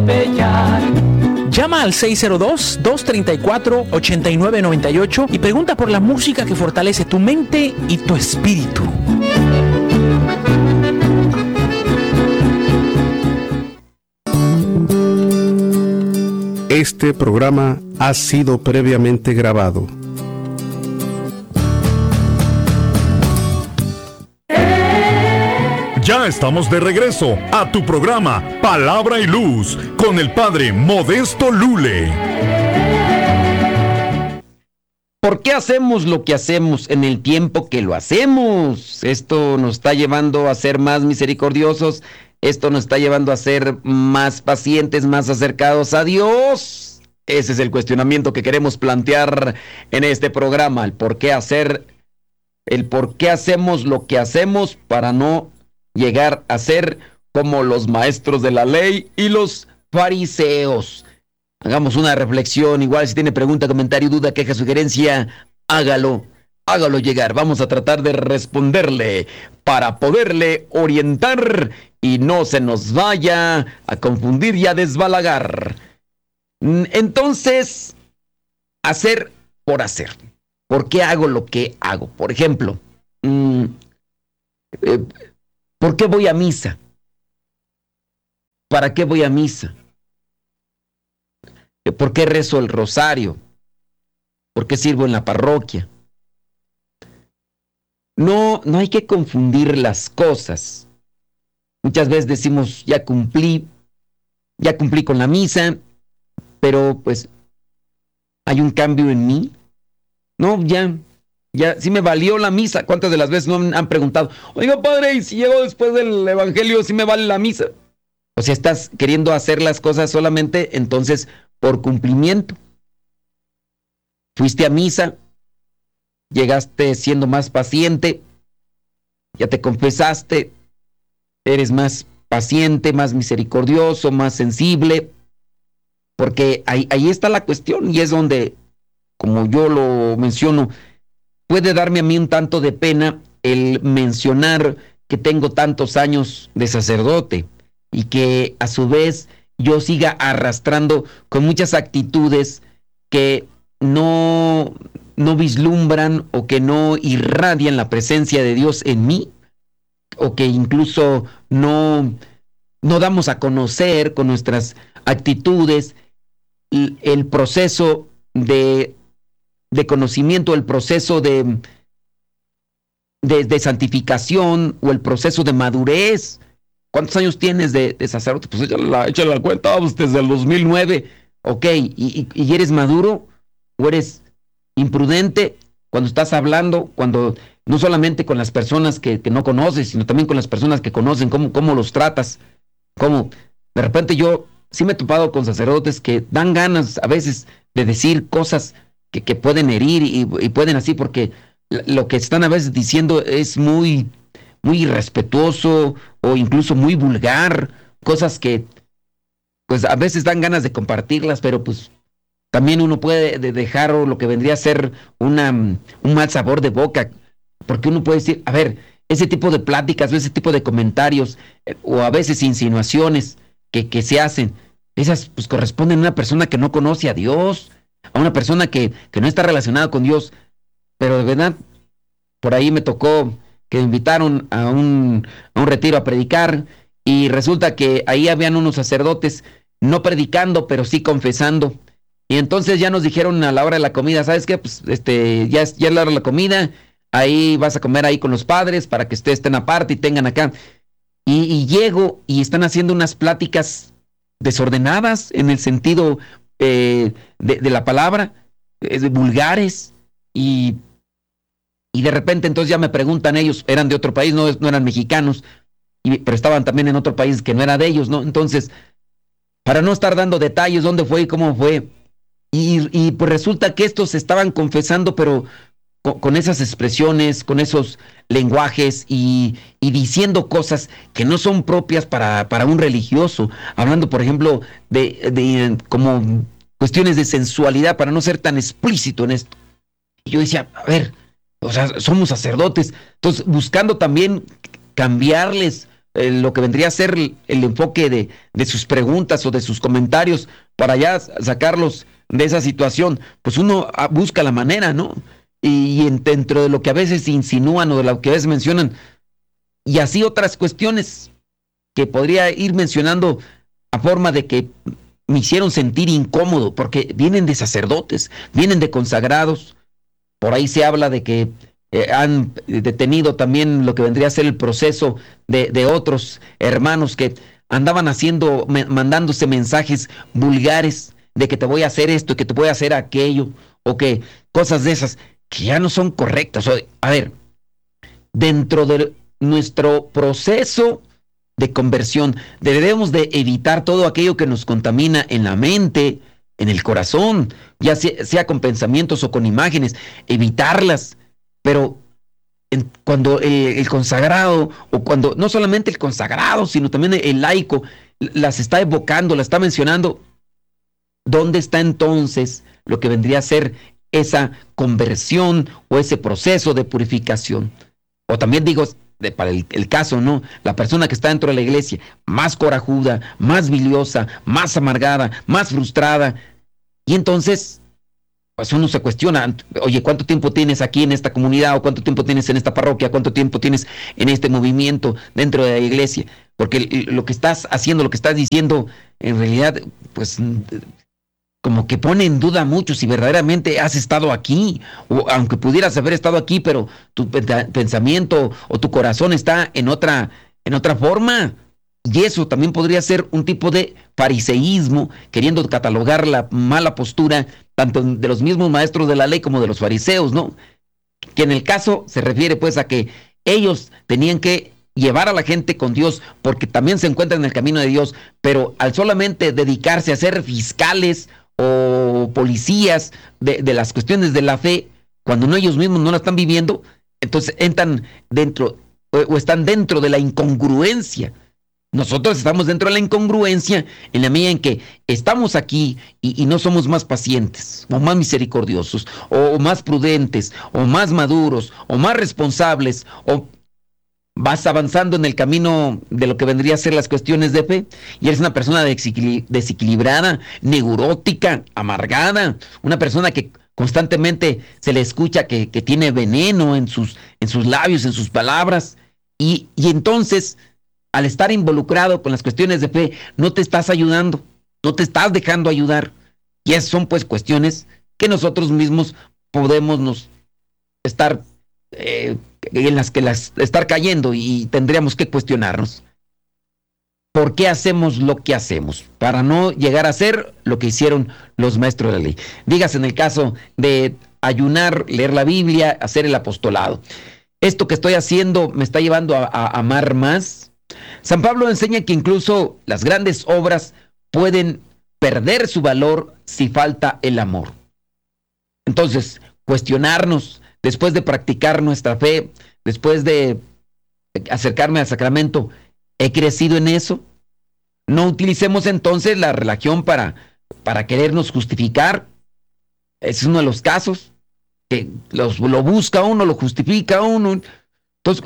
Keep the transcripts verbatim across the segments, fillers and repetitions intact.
Llama al seis cero dos, dos tres cuatro, ocho nueve nueve ocho y pregunta por la música que fortalece tu mente y tu espíritu. Este programa ha sido previamente grabado. Ya estamos de regreso a tu programa Palabra y Luz con el Padre Modesto Lule. ¿Por qué hacemos lo que hacemos en el tiempo que lo hacemos? Esto nos está llevando a ser más misericordiosos. Esto nos está llevando a ser más pacientes, más acercados a Dios. Ese es el cuestionamiento que queremos plantear en este programa. El por qué hacer, el por qué hacemos lo que hacemos para no llegar a ser como los maestros de la ley y los fariseos. Hagamos una reflexión. Igual si tiene pregunta, comentario, duda, queja, sugerencia, hágalo. Hágalo llegar. Vamos a tratar de responderle para poderle orientar y no se nos vaya a confundir y a desbalagar. Entonces, hacer por hacer. ¿Por qué hago lo que hago? Por ejemplo, mmm, eh, ¿por qué voy a misa? ¿Para qué voy a misa? ¿Por qué rezo el rosario? ¿Por qué sirvo en la parroquia? No, no hay que confundir las cosas. Muchas veces decimos, ya cumplí, ya cumplí con la misa, pero pues, ¿hay un cambio en mí? No, ya, ya, sí me valió la misa. ¿Cuántas de las veces no han preguntado, oiga padre, y si llego después del evangelio, sí me vale la misa? O sea, estás queriendo hacer las cosas solamente, entonces, por cumplimiento. Fuiste a misa, llegaste siendo más paciente, ya te confesaste, eres más paciente, más misericordioso, más sensible, porque ahí, ahí está la cuestión y es donde, como yo lo menciono, puede darme a mí un tanto de pena el mencionar que tengo tantos años de sacerdote y que a su vez yo siga arrastrando con muchas actitudes que no, no vislumbran o que no irradian la presencia de Dios en mí, o que incluso no, no damos a conocer con nuestras actitudes el, el proceso de, de conocimiento, el proceso de, de, de santificación o el proceso de madurez. ¿Cuántos años tienes de, de sacerdote? Pues échale la, échale la cuenta, pues desde el dos mil nueve. Ok, ¿y, y, y eres maduro o eres imprudente cuando estás hablando? Cuando no solamente con las personas que, que no conoces, sino también con las personas que conocen, cómo, cómo los tratas. Cómo, de repente yo sí me he topado con sacerdotes que dan ganas a veces de decir cosas que, que pueden herir y, y pueden así, porque lo que están a veces diciendo es muy... muy irrespetuoso o incluso muy vulgar, cosas que pues a veces dan ganas de compartirlas, pero pues también uno puede dejar lo que vendría a ser una, un mal sabor de boca, porque uno puede decir, a ver, ese tipo de pláticas, ese tipo de comentarios, eh, o a veces insinuaciones que, que se hacen, esas pues corresponden a una persona que no conoce a Dios, a una persona que, que no está relacionada con Dios, pero de verdad, por ahí me tocó que me invitaron a un, a un retiro a predicar, y resulta que ahí habían unos sacerdotes, no predicando, pero sí confesando. Y entonces ya nos dijeron a la hora de la comida, ¿sabes qué? Pues este, ya es, ya es la hora de la comida, ahí vas a comer ahí con los padres para que ustedes estén aparte y tengan acá. Y, y llego y están haciendo unas pláticas desordenadas en el sentido eh, de, de la palabra, eh, vulgares, y Y de repente entonces ya me preguntan ellos, eran de otro país, no, no eran mexicanos, y, pero estaban también en otro país que no era de ellos, ¿no? Entonces, para no estar dando detalles, dónde fue y cómo fue, y, y pues resulta que estos estaban confesando, pero con, con esas expresiones, con esos lenguajes, y, y diciendo cosas que no son propias para, para un religioso, hablando, por ejemplo, de, de como cuestiones de sensualidad, para no ser tan explícito en esto. Y yo decía, a ver, o sea, somos sacerdotes, entonces buscando también cambiarles eh, lo que vendría a ser el, el enfoque de, de sus preguntas o de sus comentarios para ya sacarlos de esa situación, pues uno busca la manera, ¿no? Y, y en, dentro de lo que a veces insinúan o de lo que a veces mencionan, y así otras cuestiones que podría ir mencionando a forma de que me hicieron sentir incómodo, porque vienen de sacerdotes, vienen de consagrados. Por ahí se habla de que eh, han detenido también lo que vendría a ser el proceso de, de otros hermanos que andaban haciendo, me, mandándose mensajes vulgares de que te voy a hacer esto, que te voy a hacer aquello, o que cosas de esas que ya no son correctas. O, a ver, dentro de nuestro proceso de conversión debemos de evitar todo aquello que nos contamina en la mente, en el corazón, ya sea, sea con pensamientos o con imágenes, evitarlas. Pero en, cuando el, el consagrado, o cuando no solamente el consagrado, sino también el, el laico las está evocando, las está mencionando, ¿dónde está entonces lo que vendría a ser esa conversión o ese proceso de purificación? O también digo, de, para el, el caso, ¿no? La persona que está dentro de la iglesia, más corajuda, más biliosa, más amargada, más frustrada. Y entonces, pues uno se cuestiona, oye, ¿cuánto tiempo tienes aquí en esta comunidad? ¿O cuánto tiempo tienes en esta parroquia? ¿Cuánto tiempo tienes en este movimiento dentro de la iglesia? Porque lo que estás haciendo, lo que estás diciendo, en realidad, pues como que pone en duda mucho si verdaderamente has estado aquí, o aunque pudieras haber estado aquí, pero tu pensamiento o tu corazón está en otra, en otra forma. Y eso también podría ser un tipo de fariseísmo, queriendo catalogar la mala postura tanto de los mismos maestros de la ley como de los fariseos, ¿no? Que en el caso se refiere pues a que ellos tenían que llevar a la gente con Dios porque también se encuentran en el camino de Dios, pero al solamente dedicarse a ser fiscales o policías de, de las cuestiones de la fe, cuando no ellos mismos no la están viviendo, entonces entran dentro o, o están dentro de la incongruencia. Nosotros estamos dentro de la incongruencia en la medida en que estamos aquí y, y no somos más pacientes, o más misericordiosos, o, o más prudentes, o más maduros, o más responsables, o vas avanzando en el camino de lo que vendría a ser las cuestiones de fe, y eres una persona desequilibrada, neurótica, amargada, una persona que constantemente se le escucha que, que tiene veneno en sus, en sus labios, en sus palabras, y, y entonces al estar involucrado con las cuestiones de fe, no te estás ayudando, no te estás dejando ayudar. Y esas son pues cuestiones que nosotros mismos podemos nos estar, eh, en las que las estar cayendo, y tendríamos que cuestionarnos. ¿Por qué hacemos lo que hacemos? Para no llegar a hacer lo que hicieron los maestros de la ley. Dígase en el caso de ayunar, leer la Biblia, hacer el apostolado. ¿Esto que estoy haciendo me está llevando a, a amar más? San Pablo enseña que incluso las grandes obras pueden perder su valor si falta el amor. Entonces, cuestionarnos después de practicar nuestra fe, después de acercarme al sacramento, ¿he crecido en eso? No utilicemos entonces la religión para, para querernos justificar. Ese es uno de los casos, que los, lo busca uno, lo justifica uno. Entonces,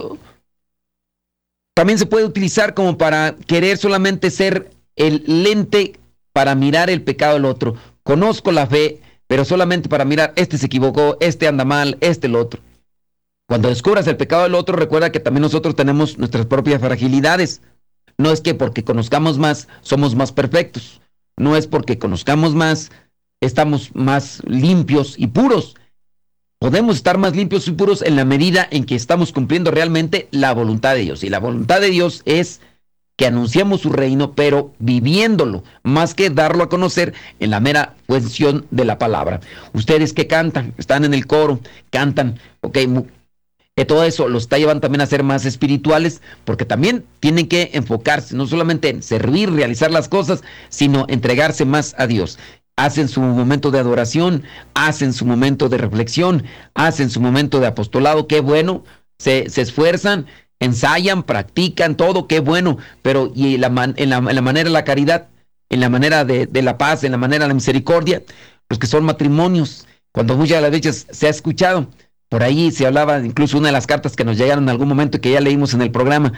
también se puede utilizar como para querer solamente ser el lente para mirar el pecado del otro. Conozco la fe, pero solamente para mirar, este se equivocó, este anda mal, este el otro. Cuando descubras el pecado del otro, recuerda que también nosotros tenemos nuestras propias fragilidades. No es que porque conozcamos más, somos más perfectos. No es porque conozcamos más, estamos más limpios y puros. Podemos estar más limpios y puros en la medida en que estamos cumpliendo realmente la voluntad de Dios. Y la voluntad de Dios es que anunciamos su reino, pero viviéndolo, más que darlo a conocer en la mera función de la palabra. Ustedes que cantan, están en el coro, cantan, ok, que todo eso los está llevando también a ser más espirituales, porque también tienen que enfocarse, no solamente en servir, realizar las cosas, sino entregarse más a Dios. Hacen su momento de adoración, hacen su momento de reflexión, hacen su momento de apostolado, qué bueno, se, se esfuerzan, ensayan, practican todo, qué bueno, pero y la man, en, la, en la manera de la caridad, en la manera de, de la paz, en la manera de la misericordia, los que son matrimonios, cuando muchas de las veces se ha escuchado, por ahí se hablaba, incluso una de las cartas que nos llegaron en algún momento y que ya leímos en el programa,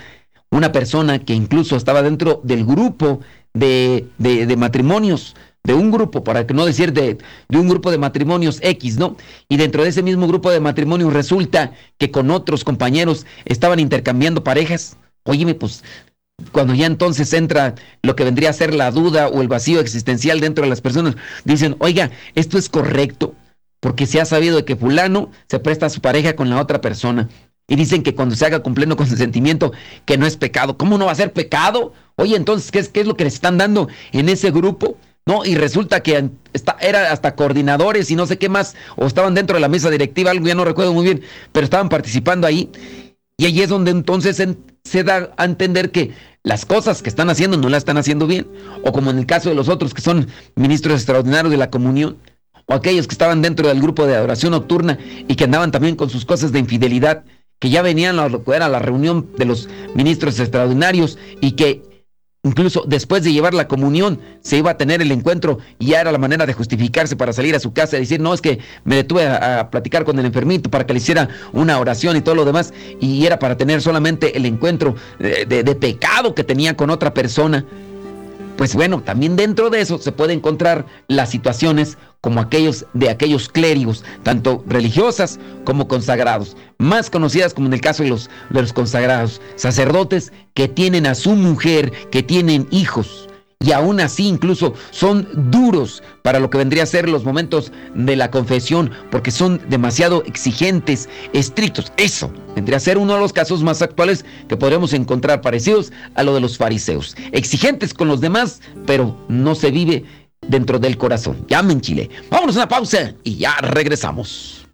una persona que incluso estaba dentro del grupo de, de, de matrimonios, de un grupo, para que no decir de, de un grupo de matrimonios X, ¿no? Y dentro de ese mismo grupo de matrimonios resulta que con otros compañeros estaban intercambiando parejas. Óyeme, pues, cuando ya entonces entra lo que vendría a ser la duda o el vacío existencial dentro de las personas, dicen, oiga, esto es correcto, porque se ha sabido de que fulano se presta a su pareja con la otra persona. Y dicen que cuando se haga con pleno consentimiento, que no es pecado. ¿Cómo no va a ser pecado? Oye, entonces, ¿qué es, qué es lo que les están dando en ese grupo? No, y resulta que está, era hasta coordinadores y no sé qué más, o estaban dentro de la mesa directiva, algo ya no recuerdo muy bien, pero estaban participando ahí. Y ahí es donde entonces en, se da a entender que las cosas que están haciendo no las están haciendo bien. O como en el caso de los otros que son ministros extraordinarios de la comunión, o aquellos que estaban dentro del grupo de adoración nocturna y que andaban también con sus cosas de infidelidad, que ya venían a lo que era la reunión de los ministros extraordinarios y que incluso después de llevar la comunión se iba a tener el encuentro y ya era la manera de justificarse para salir a su casa y decir, no, es que me detuve a, a platicar con el enfermito para que le hiciera una oración y todo lo demás, y era para tener solamente el encuentro de, de, de pecado que tenía con otra persona. Pues bueno, también dentro de eso se puede encontrar las situaciones como aquellos de aquellos clérigos, tanto religiosas como consagrados, más conocidas como en el caso de los, de los consagrados, sacerdotes que tienen a su mujer, que tienen hijos, y aún así incluso son duros para lo que vendría a ser los momentos de la confesión, porque son demasiado exigentes, estrictos. Eso vendría a ser uno de los casos más actuales que podremos encontrar parecidos a lo de los fariseos. Exigentes con los demás, pero no se vive dentro del corazón. Llamen Chile. Vámonos a una pausa y ya regresamos.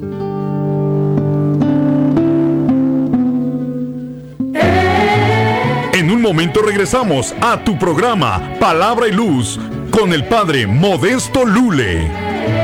En un momento regresamos a tu programa Palabra y Luz con el Padre Modesto Lule.